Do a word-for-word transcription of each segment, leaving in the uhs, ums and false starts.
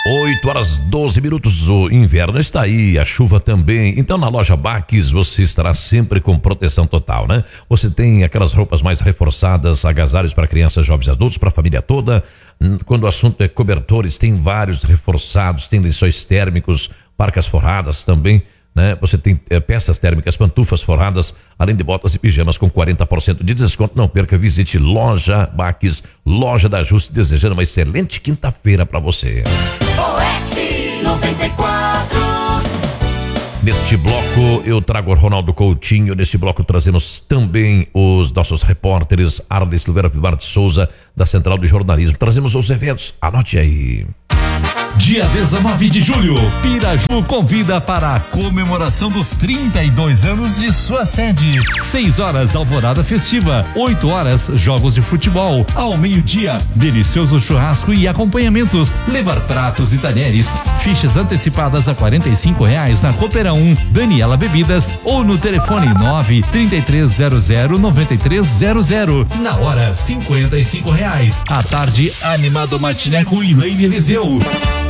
oito horas doze minutos, o inverno está aí, a chuva também. Então na loja Baques você estará sempre com proteção total, né? Você tem aquelas roupas mais reforçadas, agasalhos para crianças, jovens e adultos, para a família toda. Quando o assunto é cobertores, tem vários reforçados, tem lençóis térmicos, parcas forradas também, né? Você tem é, peças térmicas, pantufas forradas, além de botas e pijamas com quarenta por cento de desconto. Não perca, visite Loja Baques, Loja da Ajuste, desejando uma excelente quinta-feira para você. Oeste noventa e quatro. Neste bloco eu trago o Ronaldo Coutinho. Neste bloco trazemos também os nossos repórteres Arley Silveira, Vilmar de Souza, da Central de Jornalismo. Trazemos os eventos, anote aí. Dia dezenove de julho, Piraju convida para a comemoração dos trinta e dois anos de sua sede. seis horas, alvorada festiva. oito horas, jogos de futebol. Ao meio-dia, delicioso churrasco e acompanhamentos. Levar pratos e talheres. Fichas antecipadas a quarenta e cinco reais na Coopera um, Daniela Bebidas ou no telefone nove, trinta e três zero zero, noventa e três zero zero. Na hora, cinquenta e cinco reais. À tarde, animado matiné com Elaine Eliseu.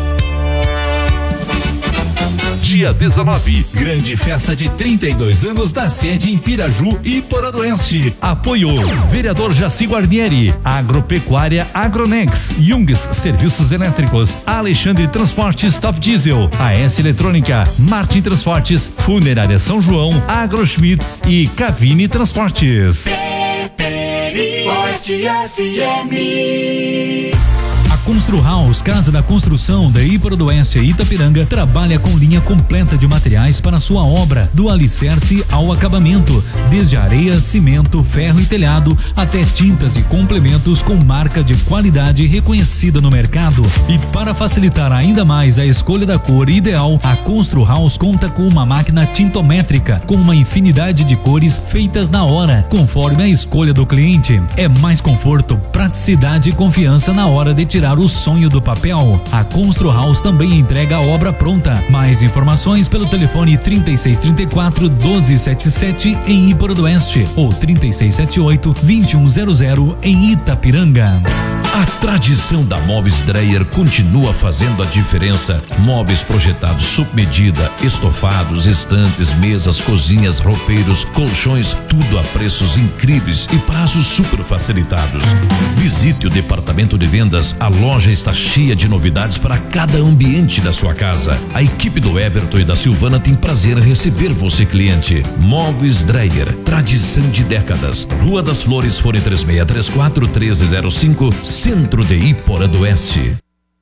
Dia dezenove, grande festa de trinta e dois anos da sede em Piraju e Poradoense. Apoio: vereador Jaci Guarnieri, Agropecuária Agronex, Jungs Serviços Elétricos, Alexandre Transportes Top Diesel, A S Eletrônica, Martin Transportes, Funerária São João, Agroschmitz e Cavini Transportes. Oeste F M. Constru House, Casa da Construção da Iporadoense e Itapiranga, trabalha com linha completa de materiais para sua obra, do alicerce ao acabamento, desde areia, cimento, ferro e telhado, até tintas e complementos com marca de qualidade reconhecida no mercado. E para facilitar ainda mais a escolha da cor ideal, a Constru House conta com uma máquina tintométrica, com uma infinidade de cores feitas na hora, conforme a escolha do cliente. É mais conforto, praticidade e confiança na hora de tirar o sonho do papel. A Constru House também entrega a obra pronta. Mais informações pelo telefone trinta e seis, trinta e quatro, doze setenta e sete em Iporadoense ou trinta e seis, setenta e oito, vinte e um zero zero em Itapiranga. A tradição da Móveis Dreyer continua fazendo a diferença. Móveis projetados sob medida, estofados, estantes, mesas, cozinhas, roupeiros, colchões, tudo a preços incríveis e prazos super facilitados. Visite o departamento de vendas. A loja está cheia de novidades para cada ambiente da sua casa. A equipe do Everton e da Silvana tem prazer em receber você, cliente. Móveis Dreyer, tradição de décadas. Rua das Flores, fone três seis três quatro, um três zero cinco, Centro de Iporadoense.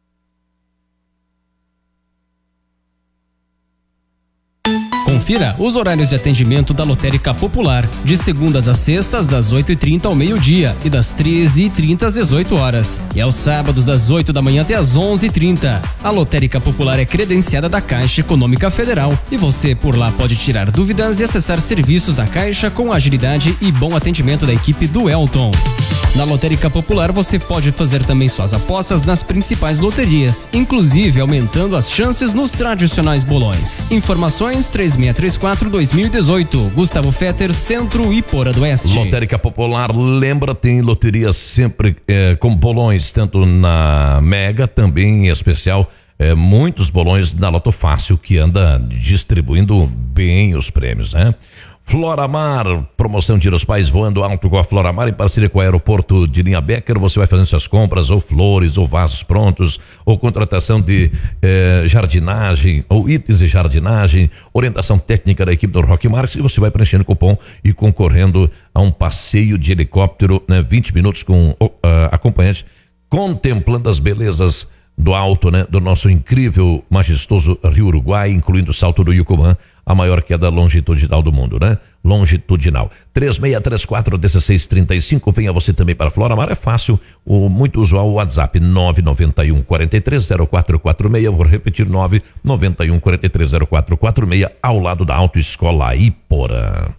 Confira os horários de atendimento da Lotérica Popular, de segundas a sextas, das oito e trinta ao meio-dia e das treze e trinta às dezoito horas. E aos sábados, das oito da manhã até às onze e trinta. A Lotérica Popular é credenciada da Caixa Econômica Federal e você por lá pode tirar dúvidas e acessar serviços da Caixa com agilidade e bom atendimento da equipe do Elton. Na Lotérica Popular você pode fazer também suas apostas nas principais loterias, inclusive aumentando as chances nos tradicionais bolões. Informações três seis três quatro, dois mil e dezoito. Gustavo Fetter, Centro Iporadoense. Lotérica Popular, lembra, tem loterias sempre é, com bolões, tanto na Mega, também em especial, é, muitos bolões da Loto Fácil, que anda distribuindo bem os prêmios, né? Floramar, promoção Tira os Pais voando alto com a Floramar em parceria com o aeroporto de Linha Becker. Você vai fazendo suas compras, ou flores, ou vasos prontos, ou contratação de eh, jardinagem, ou itens de jardinagem, orientação técnica da equipe do Rock Marques, e você vai preenchendo o cupom e concorrendo a um passeio de helicóptero, né, vinte minutos com uh, acompanhante, contemplando as belezas do alto, né, do nosso incrível, majestoso Rio Uruguai, incluindo o Salto do Yucumã, a maior queda longitudinal do mundo, né? Longitudinal. três seis três quatro, um seis três cinco. Venha você também para Floramar, é fácil, o muito usual, o WhatsApp nove nove um, quatro três zero quatro quatro seis. Vou repetir, nove nove um, quatro três zero quatro quatro seis, ao lado da Autoescola Iporã.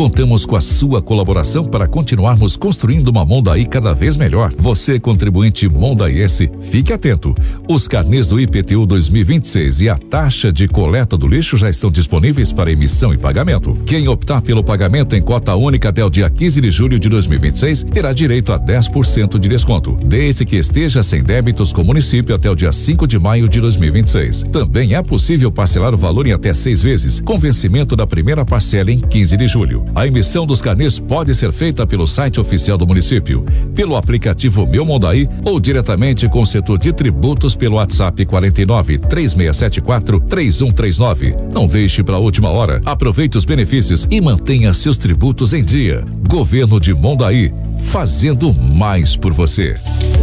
Contamos com a sua colaboração para continuarmos construindo uma Mondaí cada vez melhor. Você, contribuinte mondaiense, fique atento. Os carnês do I P T U dois mil e vinte e seis e a taxa de coleta do lixo já estão disponíveis para emissão e pagamento. Quem optar pelo pagamento em cota única até o dia quinze de julho de dois mil e vinte e seis terá direito a dez por cento de desconto, desde que esteja sem débitos com o município até o dia cinco de maio de dois mil e vinte e seis. Também é possível parcelar o valor em até seis vezes, com vencimento da primeira parcela em quinze de julho. A emissão dos carnês pode ser feita pelo site oficial do município, pelo aplicativo Meu Mondaí ou diretamente com o setor de tributos pelo WhatsApp quarenta e nove, três seis sete quatro, três um três nove. Não deixe para a última hora. Aproveite os benefícios e mantenha seus tributos em dia. Governo de Mondaí, fazendo mais por você.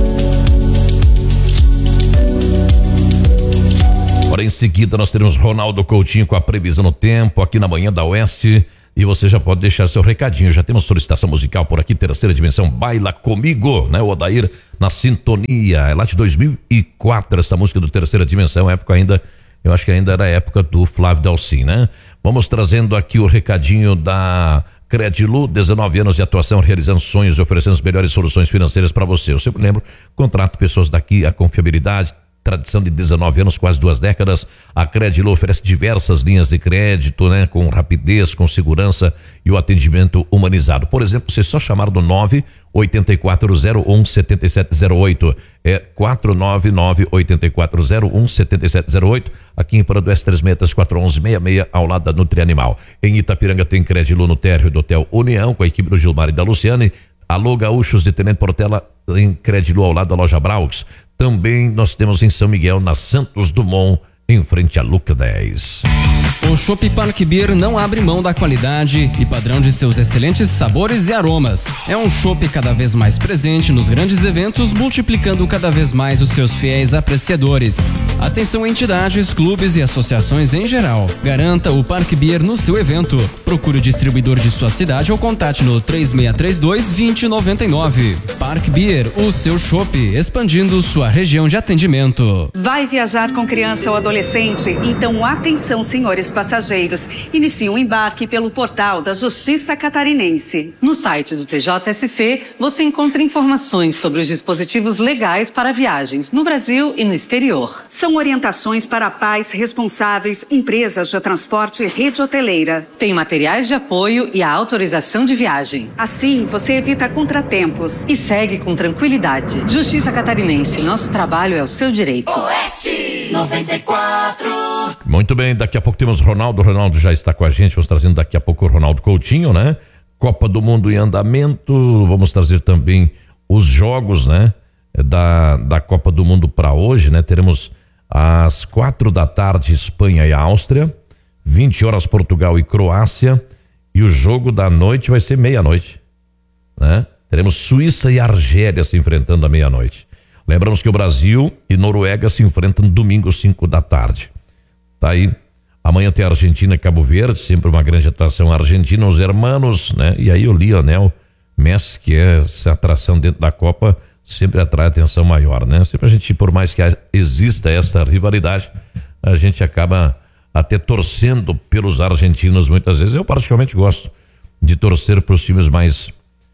Ora, em seguida nós teremos Ronaldo Coutinho com a previsão do tempo aqui na Manhã da Oeste. E você já pode deixar seu recadinho. Já temos solicitação musical por aqui, Terceira Dimensão, Baila Comigo, né? O Odair na sintonia. É lá de dois mil e quatro essa música do Terceira Dimensão, época ainda, eu acho que ainda era a época do Flávio Dalcin, né? Vamos trazendo aqui o recadinho da Credilu, dezenove anos de atuação, realizando sonhos e oferecendo as melhores soluções financeiras para você. Eu sempre lembro, contrato pessoas daqui, a confiabilidade, tradição de dezenove anos, quase duas décadas. A Credilu oferece diversas linhas de crédito, né? Com rapidez, com segurança e o atendimento humanizado. Por exemplo, você só chamar do nove oito quatro zero um sete sete zero oito, é quatro nove nove oito quatro zero um sete sete zero oito, aqui em Prado S três seis quatro um um seis seis, ao lado da Nutri Animal. Em Itapiranga tem Credilu no térreo do Hotel União, com a equipe do Gilmar e da Luciane. Alô, gaúchos de Tenente Portela, em Credilu, ao lado da loja Braux. Também nós temos em São Miguel, na Santos Dumont, em frente a Luca dez. O Chopp Park Beer não abre mão da qualidade e padrão de seus excelentes sabores e aromas. É um chopp cada vez mais presente nos grandes eventos, multiplicando cada vez mais os seus fiéis apreciadores. Atenção entidades, clubes e associações em geral. Garanta o Park Beer no seu evento. Procure o distribuidor de sua cidade ou contate no três seis três dois, dois zero nove nove. Park Beer, o seu chopp, expandindo sua região de atendimento. Vai viajar com criança ou adolescente? Então atenção, senhores passageiros. Inicie o embarque pelo portal da Justiça Catarinense. No site do T J S C, você encontra informações sobre os dispositivos legais para viagens no Brasil e no exterior. São orientações para pais responsáveis, empresas de transporte e rede hoteleira. Tem materiais de apoio e a autorização de viagem. Assim, você evita contratempos. E segue com tranquilidade. Justiça Catarinense, nosso trabalho é o seu direito. Oeste noventa e quatro. Muito bem, daqui a pouco temos Ronaldo. Ronaldo já está com a gente, vamos trazendo daqui a pouco o Ronaldo Coutinho, né? Copa do Mundo em andamento, vamos trazer também os jogos, né? Da, da Copa do Mundo para hoje, né? Teremos às quatro da tarde Espanha e Áustria, vinte horas Portugal e Croácia, e o jogo da noite vai ser meia-noite, né? Teremos Suíça e Argélia se enfrentando à meia-noite. Lembramos que o Brasil e Noruega se enfrentam domingo, cinco da tarde. Tá aí. Amanhã tem Argentina e Cabo Verde, sempre uma grande atração. Argentina, os hermanos, né? E aí o Lionel Messi, que é essa atração dentro da Copa, sempre atrai atenção maior, né? Sempre a gente, por mais que exista essa rivalidade, a gente acaba até torcendo pelos argentinos muitas vezes. Eu particularmente gosto de torcer para os times mais,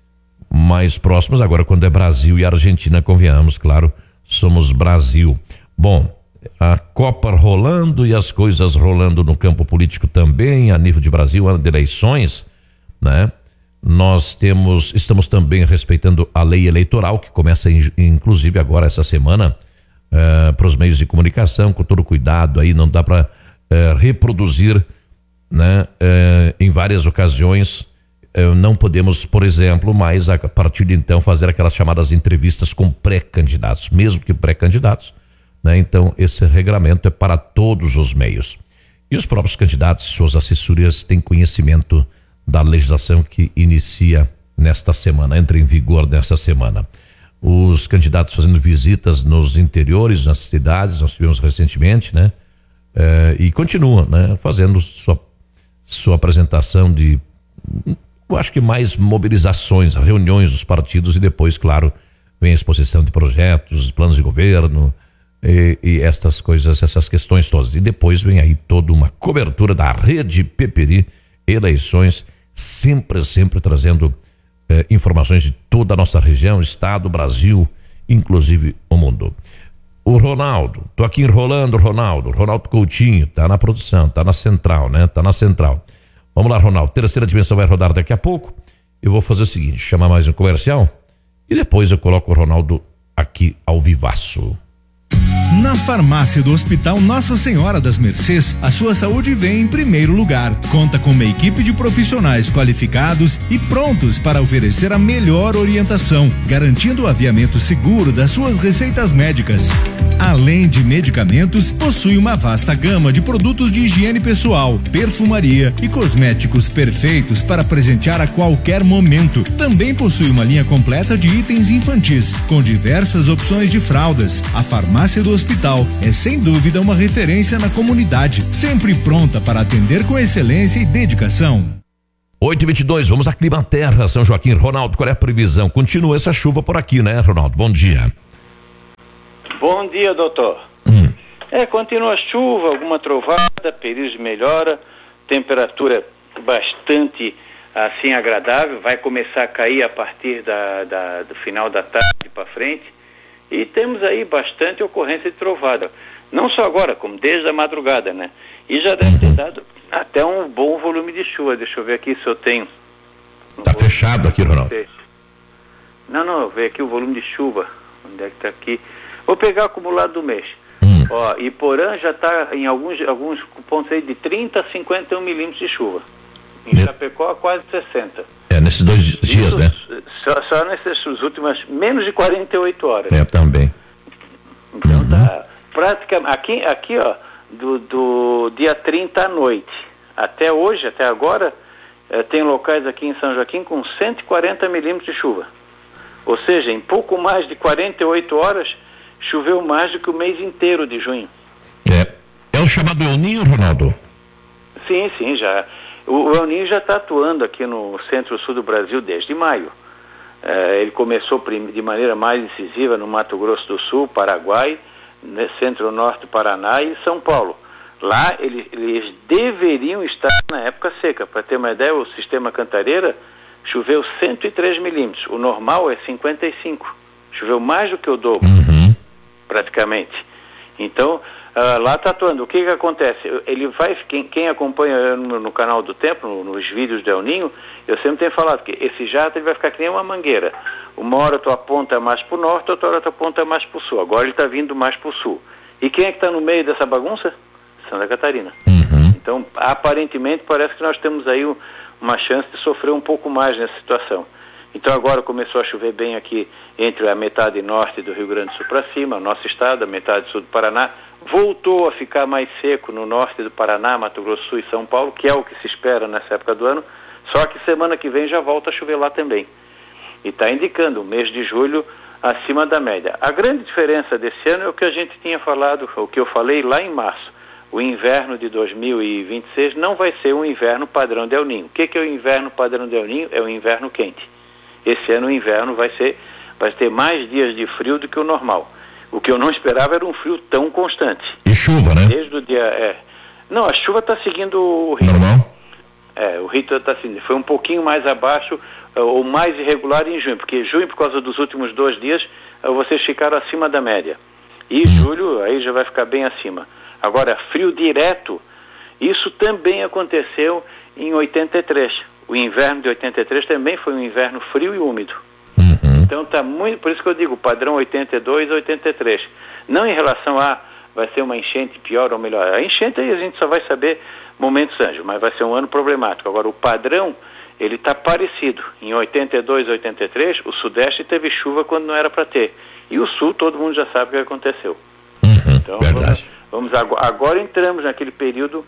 mais próximos. Agora, quando é Brasil e Argentina, convenhamos, claro, somos Brasil. Bom, a Copa rolando e as coisas rolando no campo político também, a nível de Brasil, ano de eleições, né? Nós temos, estamos também respeitando a lei eleitoral, que começa inclusive agora essa semana, uh, para os meios de comunicação, com todo cuidado aí, não dá para uh, reproduzir, né? Uh, em várias ocasiões, uh, não podemos, por exemplo, mais a partir de então fazer aquelas chamadas entrevistas com pré-candidatos, mesmo que pré-candidatos, né? Então esse regulamento é para todos os meios. E os próprios candidatos, suas assessorias têm conhecimento da legislação que inicia nesta semana, entra em vigor nesta semana. Os candidatos fazendo visitas nos interiores, nas cidades, nós tivemos recentemente, né? É, e continuam, né? Fazendo sua, sua apresentação de, eu acho que mais mobilizações, reuniões dos partidos, e depois, claro, vem a exposição de projetos, planos de governo e, e estas coisas, essas questões todas. E depois vem aí toda uma cobertura da Rede Peperi, eleições, sempre, sempre trazendo eh, informações de toda a nossa região, estado, Brasil, inclusive o mundo. O Ronaldo, tô aqui enrolando o Ronaldo, Ronaldo Coutinho, tá na produção, tá na central, né? Tá na central. Vamos lá, Ronaldo, terceira dimensão vai rodar daqui a pouco. Eu vou fazer o seguinte, chamar mais um comercial e depois eu coloco o Ronaldo aqui ao vivaço. Na farmácia do Hospital Nossa Senhora das Mercês, a sua saúde vem em primeiro lugar. Conta com uma equipe de profissionais qualificados e prontos para oferecer a melhor orientação, garantindo o aviamento seguro das suas receitas médicas. Além de medicamentos, possui uma vasta gama de produtos de higiene pessoal, perfumaria e cosméticos perfeitos para presentear a qualquer momento. Também possui uma linha completa de itens infantis, com diversas opções de fraldas. A farmácia do Hospital é sem dúvida uma referência na comunidade, sempre pronta para atender com excelência e dedicação. oito e vinte e dois, vamos a Climaterra, São Joaquim. Ronaldo, qual é a previsão? Continua essa chuva por aqui, né, Ronaldo? Bom dia. Bom dia, doutor. Hum. É, continua a chuva, alguma trovada, período de melhora, temperatura bastante assim agradável, vai começar a cair a partir da, da, do final da tarde para frente, e temos aí bastante ocorrência de trovada, não só agora, como desde a madrugada, né? E já deve ter dado até um bom volume de chuva. Deixa eu ver aqui se eu tenho. Tá fechado aqui, Ronaldo. Não, não, eu ver aqui o volume de chuva, onde é que tá aqui. Vou pegar o acumulado do mês. Hum. Ó, Iporã já está em alguns, alguns pontos aí de trinta a cinquenta e um milímetros de chuva. Em Chapecó, quase sessenta. É, nesses dois dias, Isso, né? Só, só nessas últimas, menos de quarenta e oito horas. É, também. Então uhum. tá, praticamente, aqui, aqui ó, do, do dia trinta à noite, até hoje, até agora, eh, tem locais aqui em São Joaquim com cento e quarenta milímetros de chuva. Ou seja, em pouco mais de quarenta e oito horas, choveu mais do que o mês inteiro de junho. É, é o chamado El Ninho, Ronaldo? Sim, sim, já. O, o El Ninho já está atuando aqui no centro-sul do Brasil desde maio. É, ele começou de maneira mais incisiva no Mato Grosso do Sul, Paraguai, né, centro-norte do Paraná e São Paulo. Lá eles, eles deveriam estar na época seca. Para ter uma ideia, o sistema Cantareira choveu cento e três milímetros. O normal é cinquenta e cinco. Choveu mais do que o dobro. Uhum. Praticamente. Então, uh, lá está atuando. O que que acontece? Ele vai, quem, quem acompanha no, no canal do Tempo, no, nos vídeos do El Ninho, eu sempre tenho falado que esse jato ele vai ficar que nem uma mangueira. Uma hora tu aponta mais para o norte, outra hora tu aponta mais para o sul. Agora ele está vindo mais para o sul. E quem é que está no meio dessa bagunça? Santa Catarina. Uhum. Então, aparentemente, parece que nós temos aí um, uma chance de sofrer um pouco mais nessa situação. Então agora começou a chover bem aqui entre a metade norte do Rio Grande do Sul para cima, o nosso estado, a metade sul do Paraná. Voltou a ficar mais seco no norte do Paraná, Mato Grosso do Sul e São Paulo, que é o que se espera nessa época do ano, só que semana que vem já volta a chover lá também. E está indicando o mês de julho acima da média. A grande diferença desse ano é o que a gente tinha falado, o que eu falei lá em março. O inverno de dois mil e vinte e seis não vai ser um inverno padrão de El Ninho. O que, que é o inverno padrão de El Ninho? É o inverno quente. Esse ano o inverno vai ser, vai ter mais dias de frio do que o normal. O que eu não esperava era um frio tão constante. E chuva, né? Desde o dia... É... Não, a chuva está seguindo o ritmo. Normal? É, o ritmo está seguindo. Foi um pouquinho mais abaixo, ou mais irregular em junho, porque junho, por causa dos últimos dois dias, vocês ficaram acima da média. E julho, aí já vai ficar bem acima. Agora, frio direto, isso também aconteceu em oitenta e três. O inverno de oitenta e três também foi um inverno frio e úmido. Uhum. Então está muito, por isso que eu digo, padrão oitenta e dois, oitenta e três. Não em relação a vai ser uma enchente pior ou melhor. A enchente aí a gente só vai saber momentos anjos, mas vai ser um ano problemático. Agora o padrão, ele está parecido. Em oitenta e dois, oitenta e três, o Sudeste teve chuva quando não era para ter. E o Sul, todo mundo já sabe o que aconteceu. Uhum. Então Verdade. vamos, vamos agora, agora entramos naquele período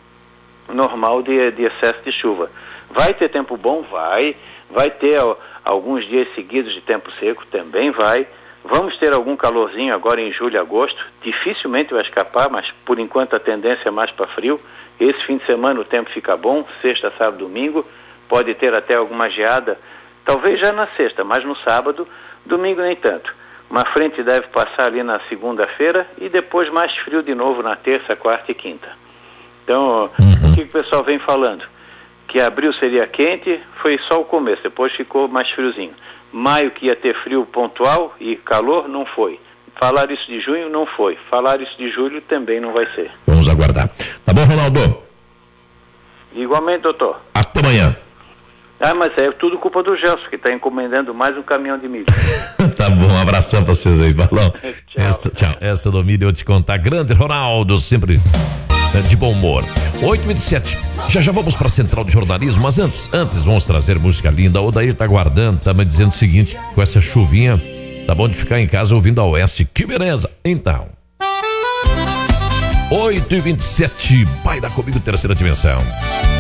normal de, de excesso de chuva. Vai ter tempo bom? Vai. Vai ter ó, alguns dias seguidos de tempo seco? Também vai. Vamos ter algum calorzinho agora em julho e agosto? Dificilmente vai escapar, mas por enquanto a tendência é mais para frio. Esse fim de semana o tempo fica bom, sexta, sábado, domingo. Pode ter até alguma geada, talvez já na sexta, mas no sábado, domingo nem tanto. Uma frente deve passar ali na segunda-feira e depois mais frio de novo na terça, quarta e quinta. Então, uhum. o que o pessoal vem falando? que abril seria quente, foi só o começo, depois ficou mais friozinho. Maio que ia ter frio pontual e calor, não foi. Falar isso de junho, não foi. Falar isso de julho também não vai ser. Vamos aguardar. Tá bom, Ronaldo? Igualmente, doutor. Até amanhã. Ah, mas é tudo culpa do Gelson, que está encomendando mais um caminhão de milho. Tá bom, um abração pra vocês aí, Balão. tchau. Essa, tchau. Essa do milho eu te contar. Grande Ronaldo, sempre de bom humor. oito e vinte e sete. Já já vamos pra Central de Jornalismo, mas antes, antes vamos trazer música linda. O Odair tá aguardando, tá me dizendo o seguinte, com essa chuvinha, tá bom de ficar em casa ouvindo a Oeste. Que beleza. Então, oito e vinte e sete, vai dar comigo terceira dimensão.